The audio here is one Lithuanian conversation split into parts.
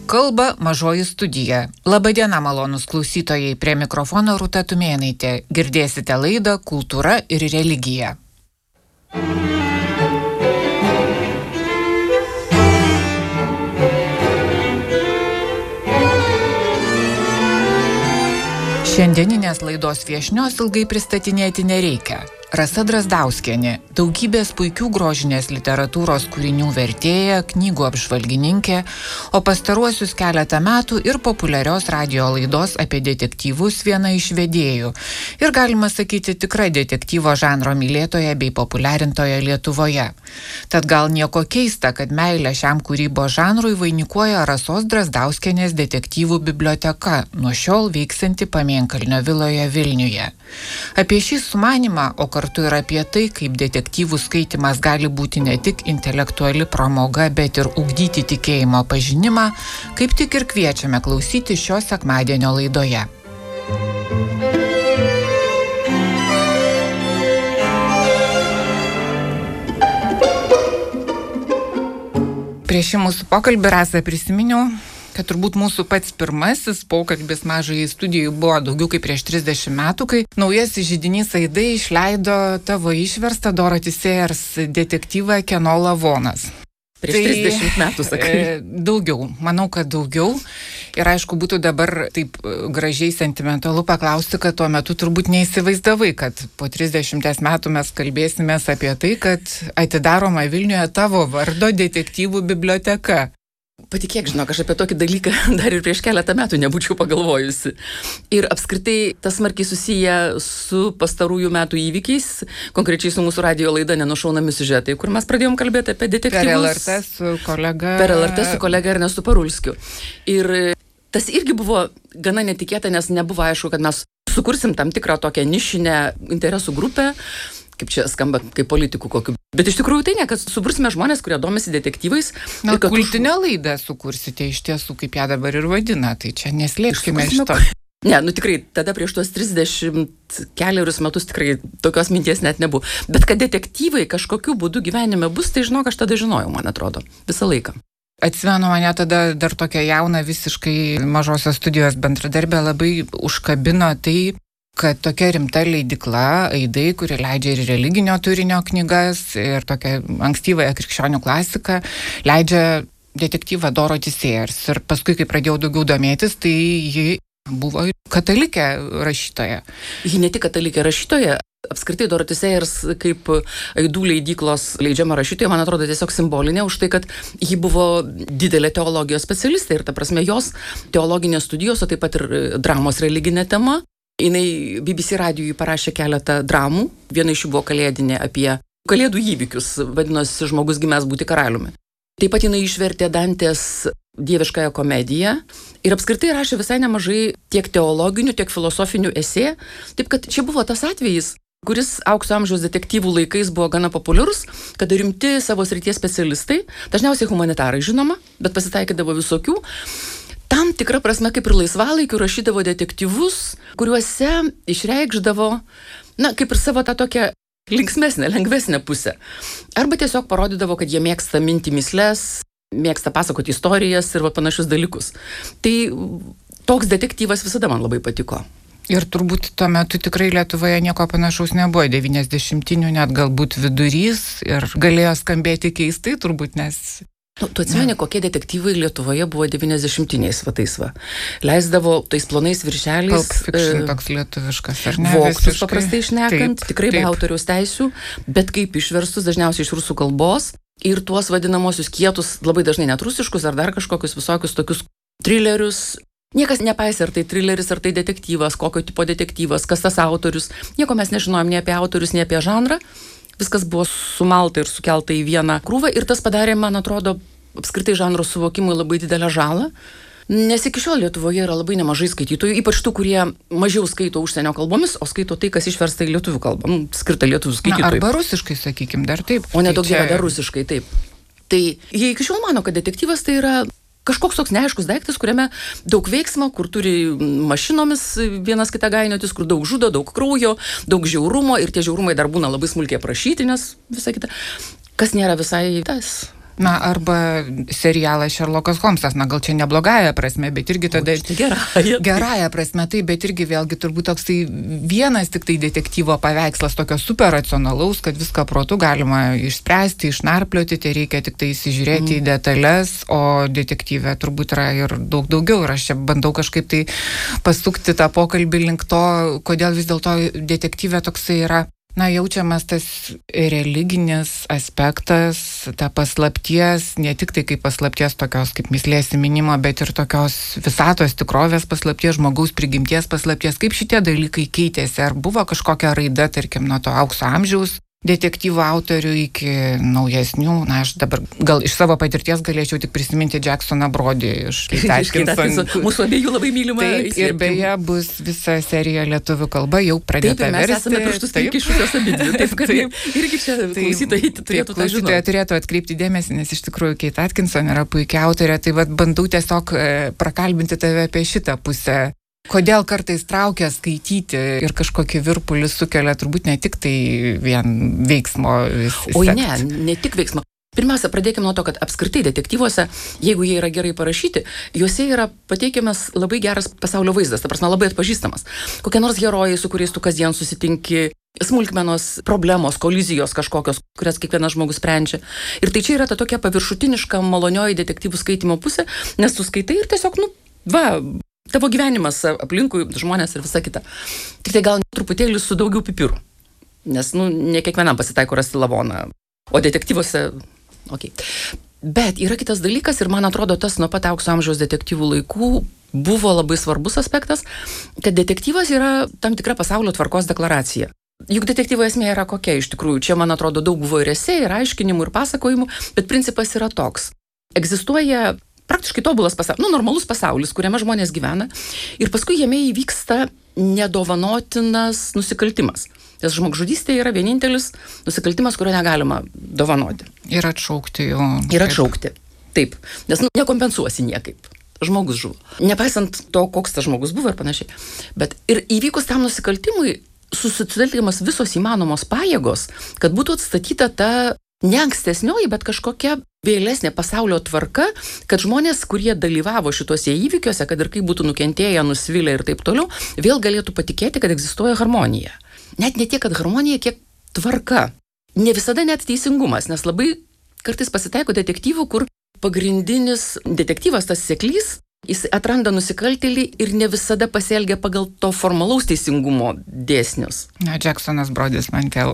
Kalba Mažoji studija. Labadiena, malonūs klausytojai, prie mikrofono Rūta Tumėnaitė. Girdėsite laidą Kultūra ir religija. Šiandieninės laidos viešnios ilgai pristatinėti nereikia. Rasa Drazdauskienė, daugybės puikių grožinės literatūros kūrinių vertėja, knygų apžvalgininkė, o pastaruosius keletą metų ir populiarios radijo laidos apie detektyvus viena iš vedėjų. Ir galima sakyti tikra detektyvo žanro mylėtoja bei populiarintoja Lietuvoje. Tad gal nieko keista, kad meilę šiam kūrybos žanrui vainikuoja Rasos Drazdauskienės detektyvų biblioteka, nuo šiol veiksianti Pamėnkalnio viloje Vilniuje. Apie šį sumanymą, o kartu ir apie tai, kaip detektyvų skaitimas gali būti ne tik intelektuali pramoga, bet ir ugdyti tikėjimo pažinimą, kaip tik ir kviečiame klausyti šio sekmadienio laidoje. Prieš šį mūsų pokalbį, Rasa, prisiminiau, kad turbūt mūsų pats pirmasis pokalbis Mažajai studijai buvo daugiau kaip prieš 30 metų, kai naujasis židinys Aidai išleido tavo išverstą Dorothy Sayers detektyvą Kieno lavonas. Prieš 30 metų, sakai. Daugiau, manau, kad daugiau. Ir aišku, būtų dabar taip gražiai sentimentalu paklausti, kad tuo metu turbūt neįsivaizdavai, kad po 30 metų mes kalbėsimės apie tai, kad atidaroma Vilniuje tavo vardo detektyvų biblioteka. Patikėk, žinok, aš apie tokį dalyką dar ir prieš keletą metų nebūčiau pagalvojusi. Ir apskritai tas smarkiai susiję su pastarųjų metų įvykiais, konkrečiai su mūsų radijo laida Nenušaunami siužetai, kur mes pradėjom kalbėti apie detektyvus. Per LRT su kolega Ernestu Parulskiu. Ir tas irgi buvo gana netikėta, nes nebuvo aišku, kad mes sukursim tam tikrą tokią nišinę interesų grupę, kaip čia skamba, kaip politikų kokių. Bet iš tikrųjų tai ne, kad subursime žmonės, kurie domisi detektyvais. Na, kultinę laidą sukursite iš tiesų, kaip ją dabar ir vadina, tai čia neslėpkime iš to. Ne, tikrai, tada prieš tuos 30 keliarius metus tikrai tokios minties net nebuvo. Bet kad detektyvai kažkokiu būdu gyvenime bus, tai žinok, aš tada žinojau, man atrodo, visą laiką. Atsimenu, mane tada dar tokia jauna visiškai Mažosios studijos bendradarbė labai užkabino tai, kad tokia rimta leidykla Aidai, kuri leidžia ir religinio turinio knygas, ir tokią ankstyvąją krikščionių klasiką, leidžia detektyvą Dorothy Sayers. Ir paskui, kai pradėjau daugiau domėtis, tai ji buvo katalikė rašytoja. Ji ne tik katalikė rašytoja, apskritai Dorothy Sayers kaip Aidų leidyklos leidžiama rašytoja, man atrodo, tiesiog simbolinė už tai, kad ji buvo didelė teologijos specialistė ir ta prasme jos teologinės studijos, o taip pat ir dramos religinė tema. Jinai BBC radijui parašė keletą dramų, viena iš jų buvo kalėdinė apie kalėdų įvykius, vadinosi Žmogus gimęs būti karaliumi. Taip pat jinai išvertė Dantės Dieviškąją komediją ir apskritai rašė visai nemažai tiek teologinių, tiek filosofinių esė, taip kad čia buvo tas atvejis, kuris aukso amžiaus detektyvų laikais buvo gana populiarus, kada rimti savo srities specialistai, dažniausiai humanitarai žinoma, bet pasitaikydavo visokių, tam tikrą prasme kaip ir laisvalaikiu rašydavo detektyvus, kuriuose išreikšdavo, kaip ir savo tą tokią linksmesnę, lengvesnę pusę. Arba tiesiog parodydavo, kad jie mėgsta minti mįsles, mėgsta pasakoti istorijas ir panašius dalykus. Tai toks detektyvas visada man labai patiko. Ir turbūt tuo metu tikrai Lietuvoje nieko panašaus nebuvo, 90-inių net galbūt vidurys ir galėjo skambėti keistai turbūt, nes... Tu atsimeni, kokie detektyvai Lietuvoje buvo 90-iniais va. Leisdavo tais plonais viršeliais. Pulp Fiction toks lietuviškas, ar ne? Voktus paprastai šnekant, tikrai be autoriaus teisių, bet kaip išverstus dažniausiai iš rusų kalbos ir tuos vadinamosius kietus, labai dažnai net rusiškus ar dar kažkokius visokius tokius trilerius. Niekas nepaisė, ar tai trileris, ar tai detektyvas, kokio tipo detektyvas, kas tas autorius. Nieko mes nežinojom nei apie autorius, nei apie žanrą. Viskas buvo sumalta ir sukelta į vieną krūvą ir tas padarė, man atrodo, apskritai žanro suvokimui labai didelę žalą. Nes iki šiol Lietuvoje yra labai nemažai skaitytojų, ypač tų, kurie mažiau skaito užsienio kalbomis, o skaito tai, kas išversta į lietuvių kalbą, skirta lietuvių skaitytojų. Arba rusiškai, sakykim, dar taip. O nedaug dievė dar rusiškai, taip. Tai jie iki šiol mano, kad detektyvas tai yra kažkoks toks neaiškus daiktas, kuriame daug veiksmo, kur turi mašinomis vienas kitą gainiotis, kur daug žudo, daug kraujo, daug žiaurumo ir tie žiaurumai dar būna labai smulkiai aprašyti, nes visą kitą. Kas nėra visai tas. Na, arba serialas Šerlokas Holmsas, na gal čia neblogąja prasme, bet irgi tada... Gerąja prasme, tai, bet irgi vėlgi turbūt toksai vienas tik tai detektyvo paveikslas tokio super racionalaus, kad viską protu galima išspręsti, išnarplioti, tai reikia tik tai įsižiūrėti į detalės, o detektyve turbūt yra ir daug daugiau. Ir aš čia bandau kažkaip tai pasukti tą pokalbį link to, kodėl vis dėlto detektyve toksai yra, na, jaučiamas tas religinis aspektas, ta paslapties, ne tik tai kaip paslapties tokios kaip mįslės įminimo, bet ir tokios visatos tikrovės paslapties, žmogaus prigimties paslapties, kaip šitie dalykai keitėsi, ar buvo kažkokia raida, tarkim, nuo to aukso amžiaus detektyvų autorių iki naujesnių. Na, aš dabar gal iš savo patirties galėčiau tik prisiminti Jacksoną Brodį iš Kate Atkinson. Mūsų abiejų labai mylimą. Taip, ir beje bus visa serija lietuvių kalba jau pradėta versti. Taip, mes esame pirštus kišusios abidvi. Taip, kad irgi čia klausytojai turėtų tą žinoti. Klausytojai turėtų atkreipti dėmesį, nes iš tikrųjų Kate Atkinson yra puikia autorė, tai vat bandau tiesiog prakalbinti tave apie šitą pusę. Kodėl kartais traukia skaityti ir kažkokį virpulį sukelia turbūt ne tik tai vien veiksmo. Oi, ne tik veiksmo. Pirmiausia, pradėkime nuo to, kad apskritai detektyvuose, jeigu jie yra gerai parašyti, juose yra pateikiamas labai geras pasaulio vaizdas, ta prasme labai atpažįstamas. Kokie nors herojai, su kuriais tu kasdien susitinki, smulkmenos, problemos, kolizijos kažkokios, kurias kiekvienas žmogus sprendžia. Ir tai čia yra ta tokia paviršutiniška, malonioji detektyvų skaitimo pusė, nes tu skaitai ir tiesiog, tavo gyvenimas aplinkui, žmonės ir visa kita. Tik tai gal truputėlį su daugiau pipirų. Nes, ne kiekvienam pasitaiko rasti lavoną. O detektyvuose, Bet yra kitas dalykas ir man atrodo tas nuo pat aukso amžiaus detektyvų laikų buvo labai svarbus aspektas, kad detektyvas yra tam tikra pasaulio tvarkos deklaracija. Juk detektyvo esmė yra kokia iš tikrųjų. Čia, man atrodo, daug buvo ir esė, ir aiškinimų, ir pasakojimų, bet principas yra toks. Egzistuoja praktiškai tobulas pasaulis, normalus pasaulis, kuriame žmonės gyvena, ir paskui jame įvyksta nedovanotinas nusikaltimas. Nes žmogžudystė yra vienintelis nusikaltimas, kurio negalima dovanoti. Ir atšaukti jo. Ir atšaukti. Taip. Nes nekompensuosi niekaip. Žmogus žuvo. Nepaisant to, koks tas žmogus buvo ir panašiai. Bet ir įvykus tam nusikaltimui susitelkiamas visos įmanomos pajėgos, kad būtų atstatyta ta ne ankstesnioji, bet kažkokia vėlesnė pasaulio tvarka, kad žmonės, kurie dalyvavo šituose įvykiuose, kad ir kaip būtų nukentėję, nusvilę ir taip toliau, vėl galėtų patikėti, kad egzistuoja harmonija. Net ne tiek, kad harmonija, kiek tvarka. Ne visada net teisingumas, nes labai kartais pasitaiko detektyvų, kur pagrindinis detektyvas, tas seklys, jis atranda nusikaltėlį ir ne visada pasielgia pagal to formalaus teisingumo dėsnius. Jacksonas Brodis Mantel.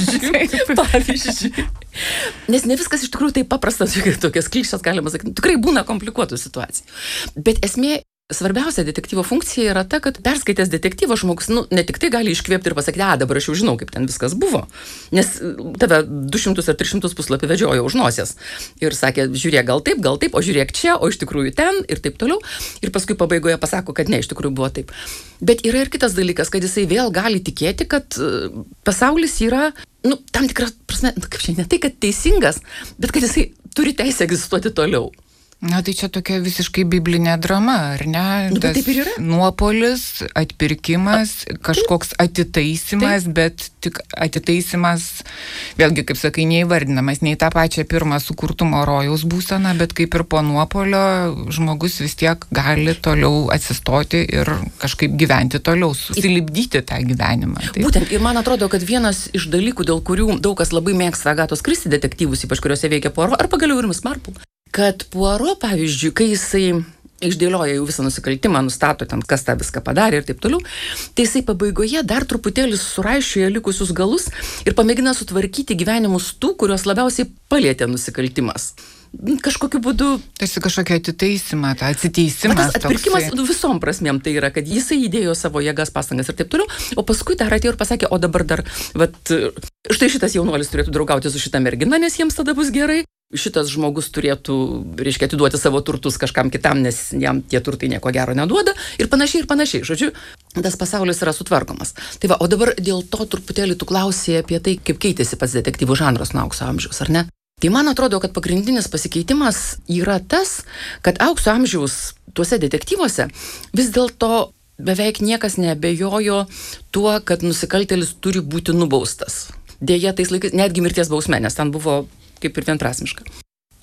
Pavyzdžiui. Nes ne viskas iš tikrųjų taip paprasta, tokias klišės galima sakyti. Tikrai būna komplikuotų situacijų. Bet esmė, svarbiausia detektyvo funkcija yra ta, kad perskaitęs detektyvą žmogus, ne tik tai gali iškvėpti ir pasakyti, dabar aš jau žinau, kaip ten viskas buvo. Nes tave 200 ar 300 puslapį vedžiojo už nosies. Ir sakė, žiūrėk, gal taip, o žiūrėk čia, o iš tikrųjų ten ir taip toliau. Ir paskui pabaigoje pasako, kad ne, iš tikrųjų buvo taip. Bet yra ir kitas dalykas, kad jisai vėl gali tikėti, kad pasaulis yra, tam tikra prasme, kaip čia, ne tai, kad teisingas, bet kad jisai turi teisę egzistuoti toliau. Tai čia tokia visiškai biblinė drama, ar ne? Bet taip ir yra. Nuopolis, atpirkimas, kažkoks atitaisimas, taip. Bet tik atitaisimas, vėlgi, kaip sakai, neįvardinamas, nei tą pačią pirmą sukurtumo rojaus būseną, bet kaip ir po nuopolio žmogus vis tiek gali toliau atsistoti ir kažkaip gyventi toliau, susilipdyti tą gyvenimą. Taip. Būtent, ir man atrodo, kad vienas iš dalykų, dėl kurių daug kas labai mėgsta Agatos Kristi detektyvus, ypač kuriuose veikia Poirot, ar pagaliau ir Miss Marple, kad Poirot, pavyzdžiui, kai jisai išdėlioja jau visą nusikaltimą, nustato ten, kas tą viską padarė ir taip toliau, tai jisai pabaigoje dar truputėlį suraiščioja likusius galus ir pamėgina sutvarkyti gyvenimus tų, kuriuos labiausiai palietė nusikaltimas. Kažkokiu būdu... Tarsi kažkokia atitaisimą, tą atsiteisimas. Tas atpirkimas visom prasmėm tai yra, kad jisai įdėjo savo jėgas, pastangas ir taip toliau, o paskui dar atėjo ir pasakė, o dabar dar, štai šitas jaunuolis turėtų draugauti su šita mergina, nes jiems tada bus gerai. Šitas žmogus turėtų, atiduoti savo turtus kažkam kitam, nes jam tie turtai nieko gero neduoda ir panašiai ir panašiai. Žodžiu, tas pasaulis yra sutvarkomas. Tai va, o dabar dėl to truputėlį tu klausei apie tai, kaip keitėsi pats detektyvų žanras nuo aukso amžiaus, ar ne? Tai man atrodo, kad pagrindinis pasikeitimas yra tas, kad aukso amžiaus tuose detektyvuose vis dėlto beveik niekas neabejojo tuo, kad nusikaltėlis turi būti nubaustas. Deja, tais laikais netgi mirties bausmė, nes ten buvo kaip ir vienprasmiška.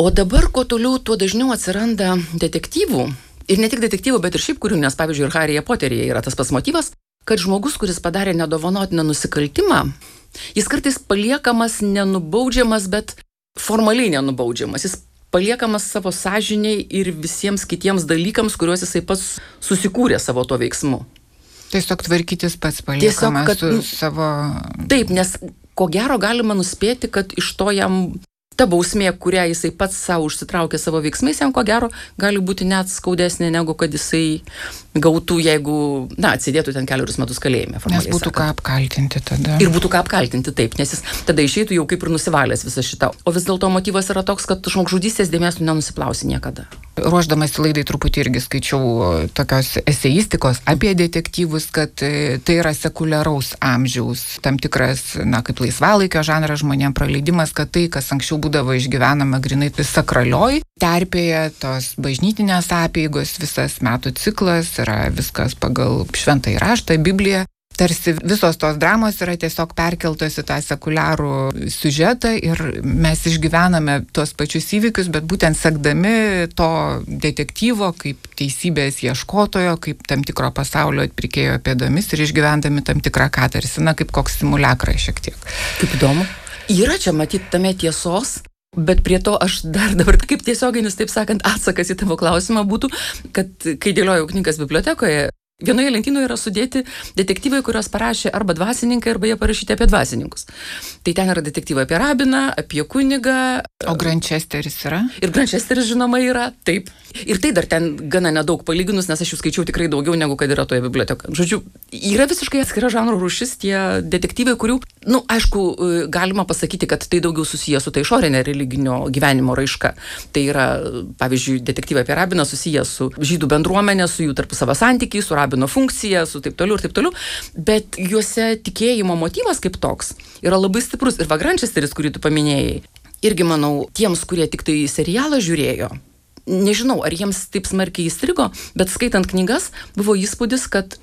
O dabar, kuo toliau, tuo dažniau atsiranda detektyvų. Ir ne tik detektyvų, bet ir šiaip kurių, nes pavyzdžiui, ir Haryje Poteryje yra tas pats motyvas, kad žmogus, kuris padarė nedovanotiną nusikaltimą, jis kartais paliekamas nenubaudžiamas, bet formaliai nenubaudžiamas. Jis paliekamas savo sąžiniai ir visiems kitiems dalykams, kuriuos jisai pats susikūrė savo to veiksmu. Tiesiog tvarkytis pats paliekamas su savo... Taip, nes ko gero galima nuspėti, kad iš to jam ta bausmė, kurią jisai pats savo užsitraukė savo veiksmais, jam ko gero gali būti net skaudesnė, negu kad jisai gautų, jeigu, atsidėtų ten 4 metus kalėjime. Nes būtų ką apkaltinti tada. Ir būtų ką apkaltinti, taip, nes jis tada išeitų jau kaip ir nusivalęs visą šitą. O vis dėlto motyvas yra toks, kad žmogžudystės dėmės tu nenusiplausi niekada. Ruoždamas laidai truputį irgi skaičiau tokios eseistikos apie detektyvus, kad tai yra sekuliaraus amžiaus tam tikras, kaip laisvalaikio žanras žmonėm praleidimas, kad tai, kas anksčiau būdavo išgyvenama grinai sakralioj terpėje, tos bažnytinės apeigos, visas metų ciklas, yra viskas pagal šventąjį raštą, Bibliją. Tarsi visos tos dramos yra tiesiog perkeltos į tą sekuliarų siužetą ir mes išgyvename tuos pačius įvykius, bet būtent sekdami to detektyvo kaip teisybės ieškotojo, kaip tam tikro pasaulio atpirkėjo pėdomis ir išgyvendami tam tikrą katarsį, kaip koks simuliakras šiek tiek. Kaip įdomu. Yra čia matyti tame tiesos, bet prie to aš dar dabar kaip tiesioginis, taip sakant, atsakas į tavo klausimą būtų, kad kai dėliojau knygas bibliotekoje, vienoje lentynoje yra sudėti detektyvai, kurios parašė arba dvasininkai, arba jie parašyti apie dvasininkus. Tai ten yra detektyvai apie rabiną, apie kunigą. O Grančesteris yra? Ir Grančesteris, žinoma, yra, taip. Ir tai dar ten gana nedaug palyginus, nes aš jų skaičiau tikrai daugiau, negu kad yra toje bibliotekoje. Žodžiu, yra visiškai atskira žanro rūšis tie detektyvai, kurių, aišku, galima pasakyti, kad tai daugiau susiję su tai išorinė religinio gyvenimo raiška. Tai yra, pavyzdžiui, detektyvai apie rabiną susiję su žydų bendruomenė, su jų tarpusavio santykiai, su rabino funkcija, su taip toliau ir taip toliau. Bet juose tikėjimo motyvas kaip toks yra labai stiprus. Ir Grančesteris, kurį tu paminėjai, irgi manau, tiems, kurie tik tai serialą žiūrėjo, nežinau, ar jiems taip smarkiai įstrigo, bet skaitant knygas buvo įspūdis, kad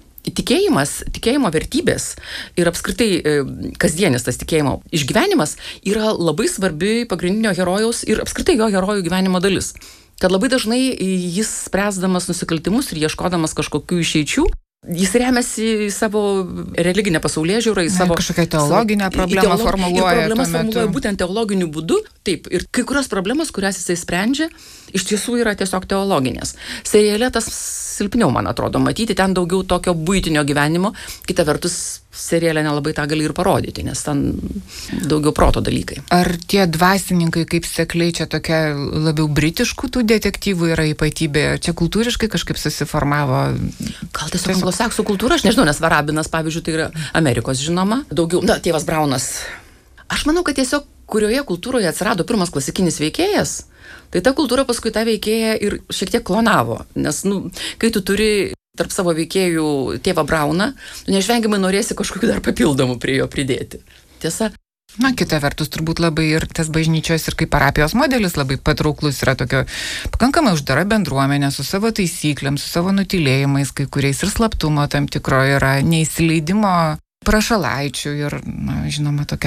tikėjimo vertybės ir apskritai kasdienis tas tikėjimo išgyvenimas yra labai svarbi pagrindinio herojaus ir apskritai jo herojų gyvenimo dalis. Kad labai dažnai jis spręsdamas nusikaltimus ir ieškodamas kažkokių išeičių, jis remiasi į savo religinę pasaulėžiūrą, į savo kažkokią teologinę problemą formuluoja. Ir problemas formuluoja būtent teologiniu būdu. Taip, ir kai kurios problemas, kurias jisai sprendžia, iš tiesų yra tiesiog teologinės. Seriale tas silpniau, man atrodo, matyti ten daugiau tokio buitinio gyvenimo. Kita vertus, seriale nelabai tą gali ir parodyti, nes ten daugiau proto dalykai. Ar tie dvasininkai kaip sekliai čia tokia labiau britiškų tų detektyvų yra ypatybė? Čia kultūriškai kažkaip susiformavo? Gal tiesiog anglosaksų kultūra, aš nežinau, nes Rabinas, pavyzdžiui, tai yra Amerikos žinoma. Daugiau, tėvas Braunas. Aš manau, kad tiesiog kurioje kultūroje atsirado pirmas klasikinis veikėjas, tai ta kultūra paskui tą veikėją ir šiek tiek klonavo. Nes, kai tu turi tarp savo veikėjų tėvą Brauną, neišvengiamai norėsi kažkokiu dar papildomų prie jo pridėti. Tiesa? Kita vertus, turbūt labai ir tas bažnyčios ir kaip parapijos modelis labai patrauklus yra tokio pakankamai uždara bendruomenė su savo taisyklėm, su savo nutylėjimais, kai kuriais ir slaptumo tam tikro yra, neįsileidimo prašalaičių ir, žinoma, tokia